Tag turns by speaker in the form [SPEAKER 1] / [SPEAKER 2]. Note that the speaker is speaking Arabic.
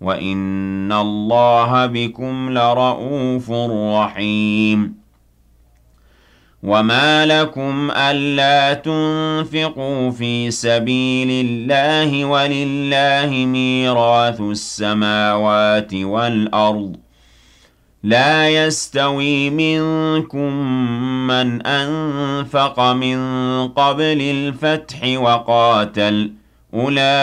[SPEAKER 1] وَإِنَّ اللَّهَ بِكُمْ لَرَءُوفٌ رَحِيمٌ وَمَا لَكُمْ أَلَّا تُنفِقُوا فِي سَبِيلِ اللَّهِ وَلِلَّهِ مِيرَاثُ السَّمَاوَاتِ وَالْأَرْضِ ۚ لَا يَسْتَوِي مِنكُم مَّنْ أَنفَقَ مِن قَبْلِ الْفَتْحِ وَقَاتَلَ ۚ أُولَٰئِكَ